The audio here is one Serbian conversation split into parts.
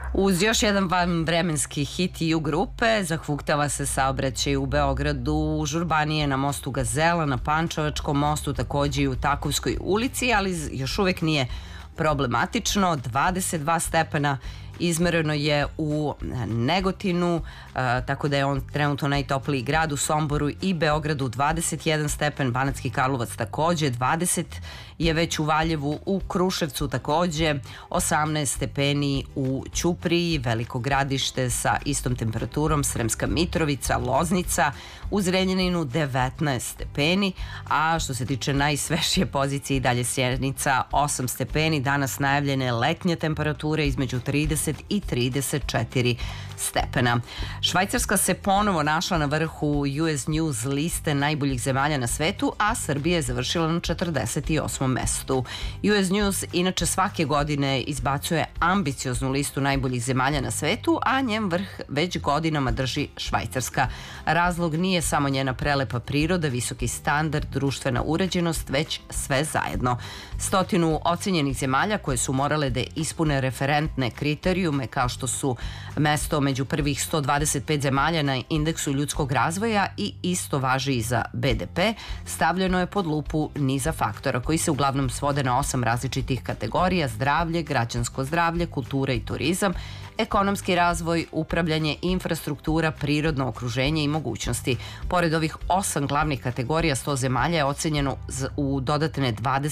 Uz još jedan vanvremenski hit U grupe zahuktava se saobraćaj u Beogradu, žurbanije na mostu Gazela, na Pančevačkom mostu, takođe i u Takovskoj ulici, ali još uvek nije problematično. 22 stepena izmereno je u Negotinu, tako da je on trenutno najtopliji grad. U Somboru i Beogradu 21 stepen, Banatski Karlovac takođe, 20 je već u Valjevu, u Kruševcu takođe, 18 stepeni u Ćupriji, Veliko Gradište sa istom temperaturom, Sremska Mitrovica, Loznica, u Zrenjaninu 19 stepeni, a što se tiče najsvežije pozicije i dalje Sjenica 8 stepeni, danas najavljene letnje temperature između 30 i 34 stepena. Švajcarska se ponovo našla na vrhu US News liste najboljih zemalja na svetu, a Srbija je završila na 48. mestu. US News inače svake godine izbacuje ambicioznu listu najboljih zemalja na svetu, a njen vrh već godinama drži Švajcarska. Razlog nije samo njena prelepa priroda, visoki standard, društvena uređenost, već sve zajedno. 100 ocenjenih zemalja koje su morale da ispune referentne kriterijume kao što su mesto među prvih 125 zemalja na indeksu ljudskog razvoja i isto važi i za BDP, stavljeno je pod lupu niza faktora koji se uglavnom svode na 8 različitih kategorija: zdravlje, građansko zdravlje, kultura i turizam, ekonomski razvoj, upravljanje, infrastruktura, prirodno okruženje i mogućnosti. Pored ovih 8 glavnih kategorija, 100 zemalja je ocenjeno u dodatne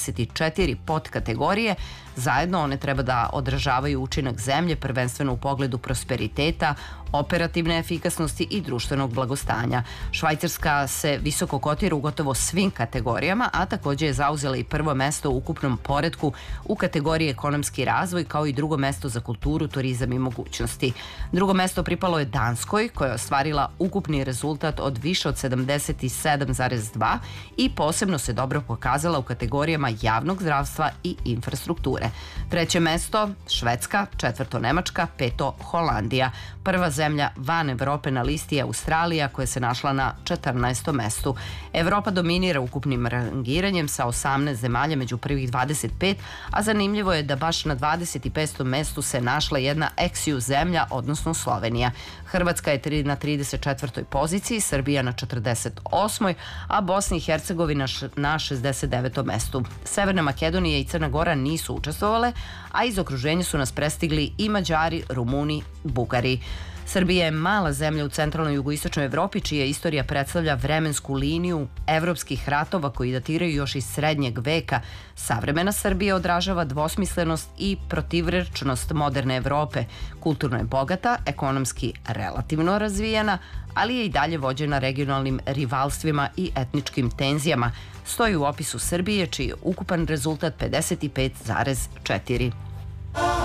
24 podkategorije. Zajedno one treba da odražavaju učinak zemlje, prvenstveno u pogledu prosperiteta, operativne efikasnosti i društvenog blagostanja. Švajcarska se visoko kotira u gotovo svim kategorijama, a takođe je zauzela i prvo mesto u ukupnom poretku u kategoriji ekonomski razvoj, kao i drugo mesto za kulturu, turizam i mogućnosti. Drugo mesto pripalo je Danskoj, koja je ostvarila ukupni rezultat od više od 77,2 i posebno se dobro pokazala u kategorijama javnog zdravstva i infrastrukture. Treće mesto Švedska, četvrto Nemačka, peto Holandija. Prva zemlja van Evrope na listi je Australija, koja se našla na 14. mestu. Evropa dominira ukupnim rangiranjem sa 18 zemalja među prvih 25, a zanimljivo je da baš na 25. mestu se našla jedna ex-EU zemlja, odnosno Slovenija. Hrvatska je na 34. poziciji, Srbija na 48. a Bosna i Hercegovina na 69. mestu. Severna Makedonija i Crna Gora nisu učestvovale, a iz okruženja su nas prestigli i Mađari, Rumuni, Bugari. Srbija je mala zemlja u centralnoj i jugoistočnoj Evropi, čija istorija predstavlja vremensku liniju evropskih ratova koji datiraju još iz srednjeg veka. Savremena Srbija odražava dvosmislenost i protivrečnost moderne Evrope. Kulturno je bogata, ekonomski relativno razvijena, ali je i dalje vođena regionalnim rivalstvima i etničkim tenzijama. Stoji u opisu Srbije, čiji je ukupan rezultat 55,4.